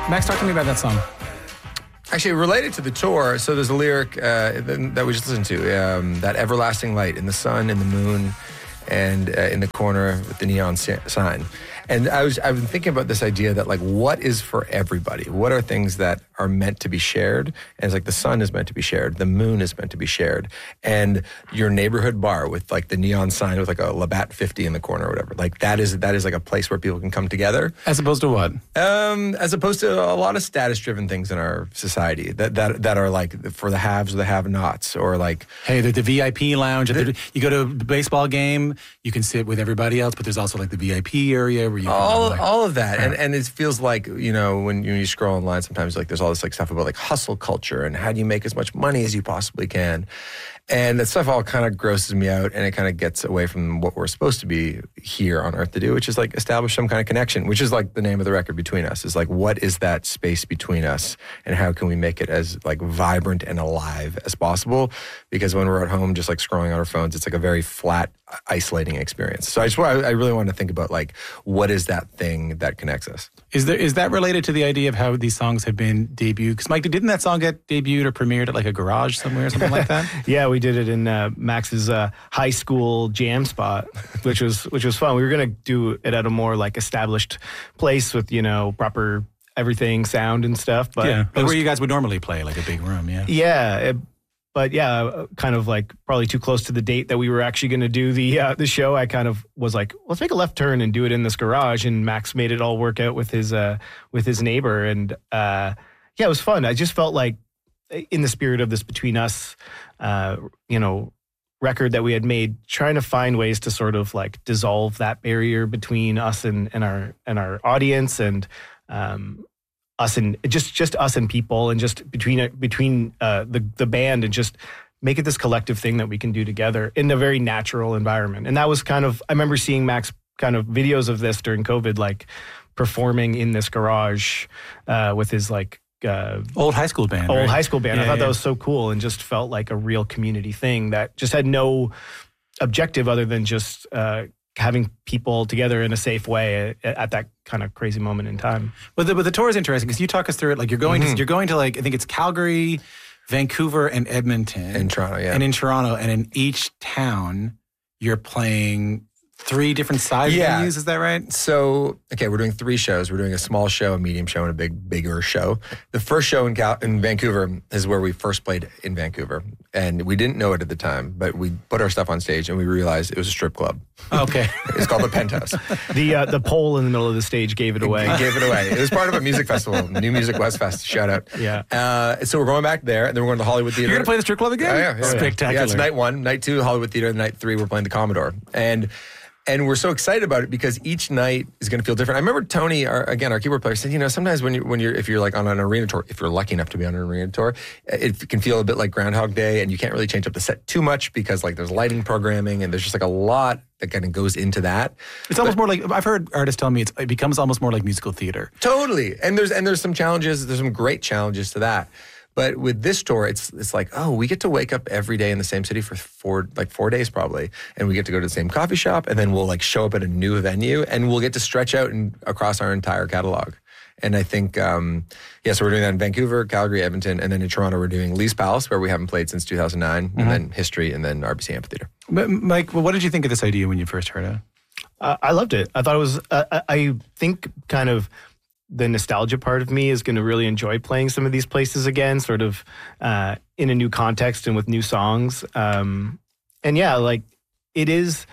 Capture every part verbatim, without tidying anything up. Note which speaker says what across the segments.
Speaker 1: Max, talk to me about that song.
Speaker 2: Actually, related to the tour, so there's a lyric uh, that we just listened to, um, that everlasting light in the sun, in the moon, and uh, in the corner with the neon sign. And I was, I've been thinking about this idea that, like, what is for everybody? What are things that are meant to be shared? And it's like the sun is meant to be shared. The moon is meant to be shared. And your neighborhood bar with, like, the neon sign with, like, a Labatt fifty in the corner or whatever. Like, that is, that is like, a place where people can come together.
Speaker 1: As opposed to what?
Speaker 2: Um, as opposed to a lot of status-driven things in our society that, that, that are, like, for the haves or the have-nots, or, like...
Speaker 1: Hey, the, the V I P lounge. The, you go to a baseball game, you can sit with everybody else, but there's also, like, the V I P area where you
Speaker 2: all
Speaker 1: like,
Speaker 2: all of that, and and it feels like, you know, when you, you scroll online, sometimes like there's all this like stuff about like hustle culture and how do you make as much money as you possibly can, and that stuff all kind of grosses me out, and it kind of gets away from what we're supposed to be here on Earth to do, which is like establish some kind of connection, which is like the name of the record, Between Us. Is like, what is that space between us, and how can we make it as like vibrant and alive as possible? Because when we're at home, just like scrolling on our phones, it's like a very flat, isolating experience. So I just, I really want to think about like, what is that thing that connects us?
Speaker 1: Is there is that related to the idea of how these songs have been debuted? Because Mike, didn't that song get debuted or premiered at like a garage somewhere or something like that?
Speaker 3: Yeah, we did it in uh, Max's uh, high school jam spot, which was which was fun. We were gonna do it at a more like established place with, you know, proper everything, sound and stuff. But
Speaker 1: yeah,
Speaker 3: was,
Speaker 1: where you guys would normally play, like a big room. Yeah,
Speaker 3: yeah. It, But yeah, kind of like probably too close to the date that we were actually going to do the uh, the show. I kind of was like, let's make a left turn and do it in this garage. And Max made it all work out with his uh, with his neighbor, and uh, yeah, it was fun. I just felt like, in the spirit of this Between Us, uh, you know, record that we had made, trying to find ways to sort of like dissolve that barrier between us and, and our and our audience, and um, us and just just us and people, and just between between uh, the the band, and just make it this collective thing that we can do together in a very natural environment. And that was kind of, I remember seeing Max kind of videos of this during COVID, like performing in this garage uh, with his like uh,
Speaker 1: old high school band.
Speaker 3: Old
Speaker 1: right?
Speaker 3: high school band.
Speaker 1: Yeah,
Speaker 3: I thought
Speaker 1: yeah.
Speaker 3: that was so cool, and just felt like a real community thing that just had no objective other than just uh, having people together in a safe way at, at that kind of crazy moment in time.
Speaker 1: But the, but the tour is interesting because you talk us through it. Like you're going,
Speaker 2: Mm-hmm.
Speaker 1: to, you're going to like I think it's Calgary, Vancouver, and Edmonton,
Speaker 2: In Toronto, yeah.
Speaker 1: and in Toronto, and in each town you're playing three different size
Speaker 2: Yeah.
Speaker 1: venues. Is that right?
Speaker 2: So, okay, we're doing three shows. We're doing a small show, a medium show, and a big, bigger show. The first show in Cal- in Vancouver is where we first played in Vancouver. And we didn't know it at the time, but we put our stuff on stage and we realized it was a strip club.
Speaker 1: Okay.
Speaker 2: It's called the Penthouse.
Speaker 3: The uh, the pole in the middle of the stage gave it away.
Speaker 2: It gave it away. It was part of a music festival, New Music West Fest, shout out.
Speaker 3: Yeah.
Speaker 2: Uh, so we're going back there, and then we're going to the Hollywood Theater.
Speaker 1: You're gonna play the strip club again?
Speaker 2: Oh, yeah, yeah, yeah.
Speaker 1: Spectacular.
Speaker 2: Yeah, it's night one. Night two, Hollywood Theater. And night three, we're playing the Commodore. And and we're so excited about it because each night is going to feel different. I remember Tony, our, again, our keyboard player, said, you know, sometimes when you when you're if you're like on an arena tour, if you're lucky enough to be on an arena tour, it can feel a bit like Groundhog Day, and you can't really change up the set too much because like there's lighting programming and there's just like a lot that kind of goes into that.
Speaker 1: It's almost more like, I've heard artists tell me it's, it becomes almost more like musical theater.
Speaker 2: Totally. And there's and there's some challenges, there's some great challenges to that. But with this tour, it's it's like, oh, we get to wake up every day in the same city for four like four days probably, and we get to go to the same coffee shop, and then we'll like show up at a new venue, and we'll get to stretch out and across our entire catalog. And I think, um, yeah, so we're doing that in Vancouver, Calgary, Edmonton, and then in Toronto we're doing Lee's Palace, where we haven't played since two thousand nine, mm-hmm. and then History, and then R B C Amphitheater.
Speaker 1: But Mike, well, what did you think of this idea when you first heard it?
Speaker 3: Uh, I loved it. I thought it was, uh, I I think kind of the nostalgia part of me is going to really enjoy playing some of these places again, sort of uh, in a new context and with new songs. Um, and yeah, like it is,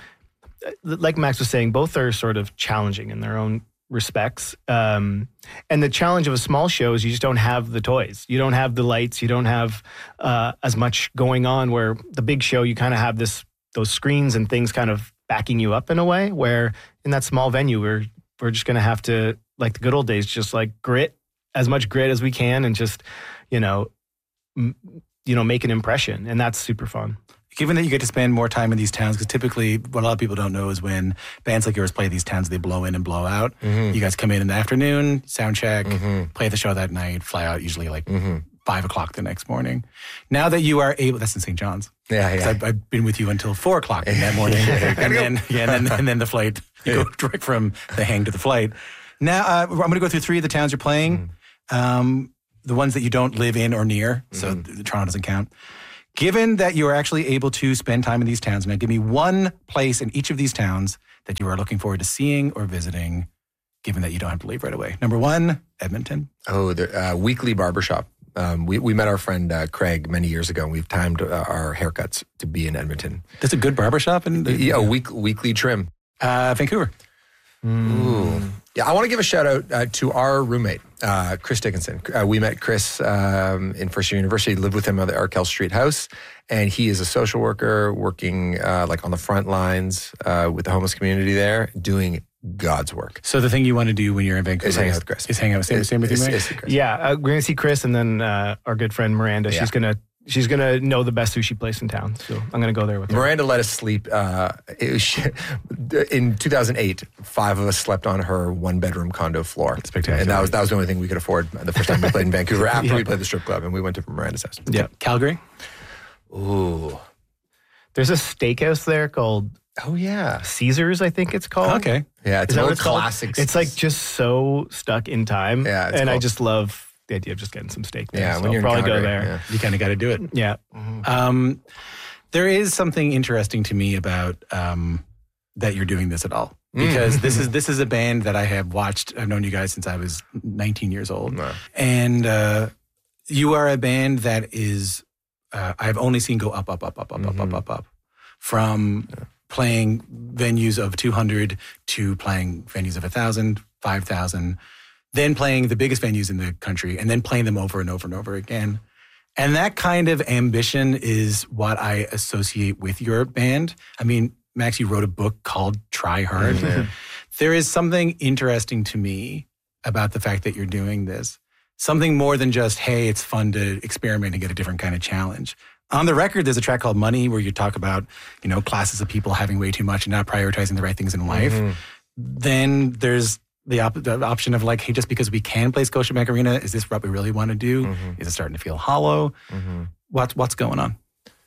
Speaker 3: like Max was saying, both are sort of challenging in their own respects. Um, and the challenge of a small show is you just don't have the toys. You don't have the lights. You don't have uh, as much going on, where the big show, you kind of have this, those screens and things kind of backing you up in a way, where in that small venue, we're, we're just going to have to, like the good old days, just like grit, as much grit as we can, and just, you know, m- you know, make an impression. And that's super fun.
Speaker 1: Given that you get to spend more time in these towns, because typically what a lot of people don't know is when bands like yours play these towns, they blow in and blow out. Mm-hmm. You guys come in in the afternoon, sound check, mm-hmm. play the show that night, fly out usually like mm-hmm. five o'clock the next morning. Now that you are able, that's in Saint John's.
Speaker 2: Yeah, yeah.
Speaker 1: I've, I've been with you until four o'clock in that morning. and, then, yeah, and, then, and then the flight, you go direct from the hang to the flight. Now, uh, I'm going to go through three of the towns you're playing. um, the ones that you don't live in or near, so
Speaker 2: Mm-hmm.
Speaker 1: Toronto doesn't count. Given that you are actually able to spend time in these towns, now give me one place in each of these towns that you are looking forward to seeing or visiting, given that you don't have to leave right away. Number one, Edmonton.
Speaker 2: Oh, the uh, Weekly Barbershop. Um, we, we met our friend uh, Craig many years ago, and we've timed uh, our haircuts to be in Edmonton.
Speaker 1: That's a good barbershop in
Speaker 2: Yeah, week, weekly trim.
Speaker 1: uh, Vancouver.
Speaker 2: Ooh. Yeah, I want to give a shout out uh, to our roommate, uh, Chris Dickinson. Uh, we met Chris um, in First Year University, lived with him at the Arkell Street house, and he is a social worker working uh, like on the front lines uh, with the homeless community there, doing God's work.
Speaker 1: So the thing you want to do when you're in Vancouver
Speaker 2: Is hang out with Chris.
Speaker 1: Is hang out with same, same with you,
Speaker 2: Is-
Speaker 1: Mike?
Speaker 2: is Chris.
Speaker 3: Yeah, uh, we're gonna see Chris, and then uh, our good friend Miranda.
Speaker 2: Yeah.
Speaker 3: She's gonna she's gonna know the best sushi place in town. So I'm gonna go there with her.
Speaker 2: Miranda let us sleep. Uh, it was, in two thousand eight, five of us slept on her one-bedroom condo floor.
Speaker 1: Spectacular.
Speaker 2: And that was that was the only thing we could afford the first time we played in Vancouver after we played the strip club, and we went to Miranda's house.
Speaker 1: Yeah. Calgary.
Speaker 2: Ooh.
Speaker 3: There's a steakhouse there called
Speaker 2: Oh, yeah.
Speaker 3: Caesars, I think it's called.
Speaker 1: Okay.
Speaker 2: Yeah, it's
Speaker 3: Is
Speaker 2: an
Speaker 3: that
Speaker 2: old
Speaker 3: what it's called?
Speaker 2: classic.
Speaker 3: It's like just so stuck in time.
Speaker 2: Yeah, it's
Speaker 3: and I
Speaker 2: cool.
Speaker 3: just love the idea of just getting some steak there.
Speaker 2: Yeah,
Speaker 3: so
Speaker 2: when
Speaker 3: I'll
Speaker 2: you're in
Speaker 3: probably go
Speaker 2: Calgary,
Speaker 3: there.
Speaker 2: yeah.
Speaker 1: You kind of got to do it.
Speaker 3: Yeah.
Speaker 1: Um, there is something interesting to me about um, that you're doing this at all. Because this is this is a band that I have watched. I've known you guys since I was nineteen years old.
Speaker 2: Wow.
Speaker 1: And uh, you are a band that is, uh, I've only seen go up, up, up, up, up, up, up, up, up. From playing venues of two hundred to playing venues of one thousand, five thousand, then playing the biggest venues in the country, and then playing them over and over and over again. And that kind of ambition is what I associate with your band. I mean, Max, you wrote a book called Try Hard.
Speaker 2: Mhm.
Speaker 1: There is something interesting to me about the fact that you're doing this. Something more than just, hey, it's fun to experiment and get a different kind of challenge. On the record, there's a track called Money where you talk about, you know, classes of people having way too much and not prioritizing the right things in life.
Speaker 2: Mhm.
Speaker 1: Then there's the, op- the option of like, hey, just because we can play Scotiabank Arena, is this what we really want to do?
Speaker 2: Mhm.
Speaker 1: Is it starting to feel hollow?
Speaker 2: Mhm.
Speaker 1: What's what's going on?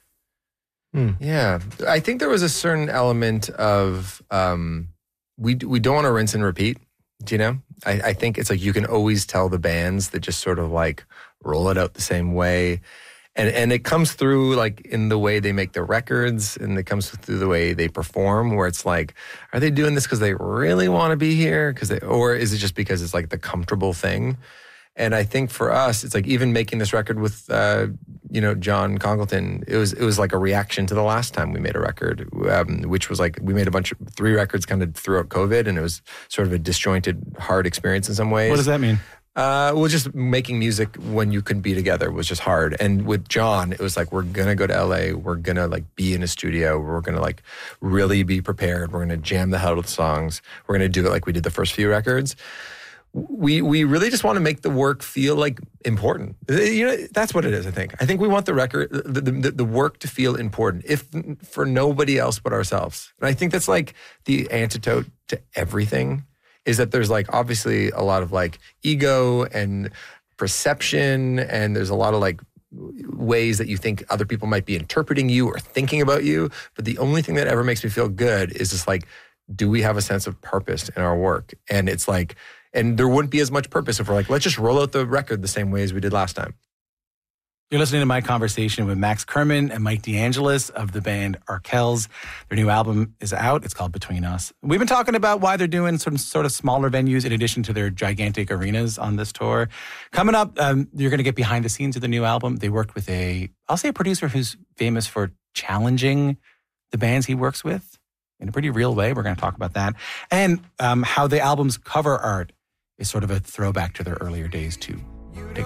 Speaker 2: Yeah, I think there was a certain element of um, we we don't want to rinse and repeat. Do you know? I, I think it's like you can always tell the bands that just sort of like roll it out the same way, and and it comes through like in the way they make their records, and it comes through the way they perform. Where it's like, are they doing this because they really want to be here? Because they, or is it just because it's like the comfortable thing? And I think for us, it's like even making this record with, uh, you know, John Congleton, it was it was like a reaction to the last time we made a record, um, which was like we made a bunch of three records kind of throughout COVID, and it was sort of a disjointed, hard experience in some ways.
Speaker 1: What does that mean?
Speaker 2: Uh, well, just making music when you couldn't be together was just hard. And with John, it was like, we're going to go to L A. We're going to like be in a studio. We're going to like really be prepared. We're going to jam the hell out of the songs. We're going to do it like we did the first few records. We we really just want to make the work feel like important. You know, that's what it is, I think. I think we want the record, the, the, the work to feel important, if for nobody else but ourselves. And I think that's like the antidote to everything, is that there's like obviously a lot of like ego and perception, and there's a lot of like ways that you think other people might be interpreting you or thinking about you. But the only thing that ever makes me feel good is just like, do we have a sense of purpose in our work? And it's like, and there wouldn't be as much purpose if we're like, let's just roll out the record the same way as we did last time.
Speaker 1: You're listening to my conversation with Max Kerman and Mike DeAngelis of the band Arkells. Their new album is out. It's called Between Us. We've been talking about why they're doing some sort of smaller venues in addition to their gigantic arenas on this tour. Coming up, um, you're going to get behind the scenes of the new album. They worked with a, I'll say a producer who's famous for challenging the bands he works with in a pretty real way. We're going to talk about that. And um, how the album's cover art is sort of a throwback to their earlier days too.